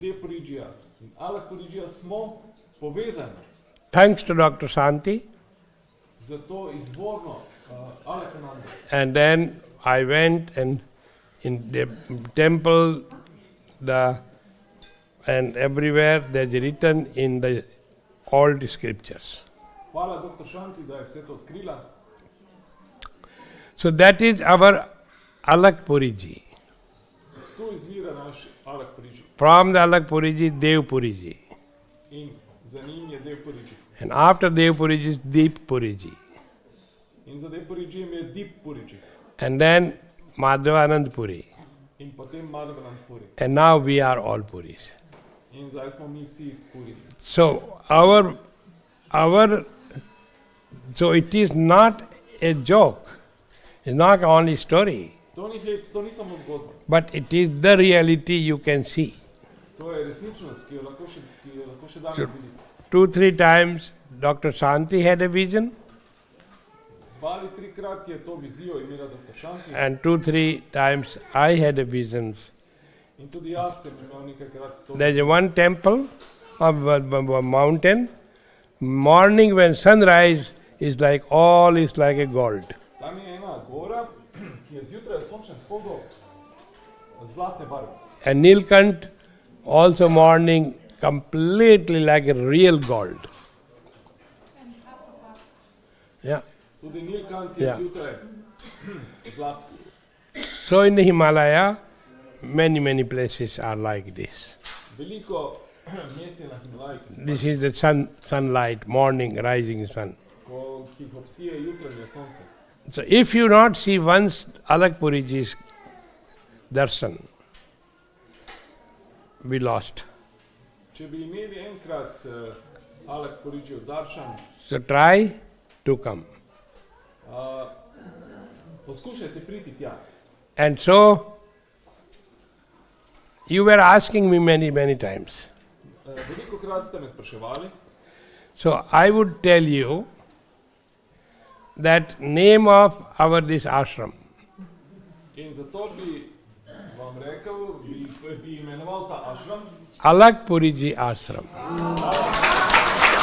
Dev-Purijija in Alak-Purijija smo povezani. Thanks to Dr. Santi. Zato izvorno Alakananda. And then I went and in the temple, and everywhere there's written in the old scriptures. Hvala Dr. Shanti, da je vse to odkrila. So that is our Alak-Puriji. Tu izvira naš Alak-Puriji. From the Alak-Puriji, Dev-Puriji. In za njim je Dev-Puriji. And after Dev-Puriji is Deep-Puriji. In za Dev-Purijijem je Deep-Puriji. And then Madhavanand Puri. In potem Madhavanand Puri. And now we are all Puris. In zdaj smo mi vsi Puri. So so it is not a joke. It's not only story. To ni hec, to ni samo zgodba. But it is the reality you can see. To je resničnost, ki jo lahko še danes vidite. 2-3 times Dr. Shanti had a vision. 2 ali 3-krat je to vizijo imela Dr. Shanti. And 2-3 times I had a visions. In tudi jaz sem imel nekajkrat to. There's one temple of a mountain. Morning when sunrise is like a gold. Tam je ena gora, ki je zjutraj v sončnem vzhodu zlate barve. And Nilkant also morning completely like a real gold. Yeah. Tudi Nilkant je zjutraj zlat. So in the Himalaya, many places are like this. Veliko mest je na Himalajih. This is the sunlight, morning, rising sun. Ki jih obsije jutranje sonce. So if you not see once Alak-Puriji's darshan, we lost. Če bi imeli enkrat Alak-Purijijev darshan, So try to come. Poskušajte priti tja. And so, you were asking me many times. Velikokrat ste me spraševali. So I would tell you that name of our this ashram. In zato bi vam rekel, bi imenoval ta ashram Alak-Puriji Ashram.